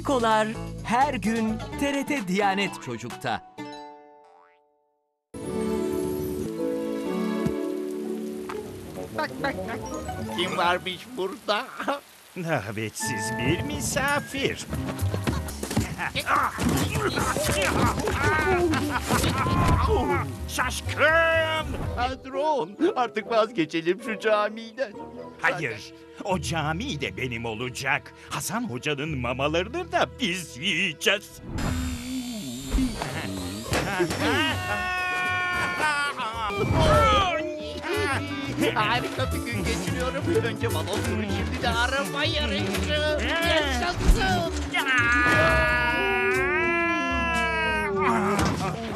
Nikolar her gün TRT Diyanet Çocuk'ta. Bak. Kim varmış burada? Davetsiz bir misafir. Şaşkın! Patron, artık vazgeçelim şu camiden. Hayır, o cami de benim olacak. Hasan Hoca'nın mamalarını da biz yiyeceğiz. Harika bir gün geçiriyorum. Önce balon turu, şimdi de araba yarışı. Yaşasın.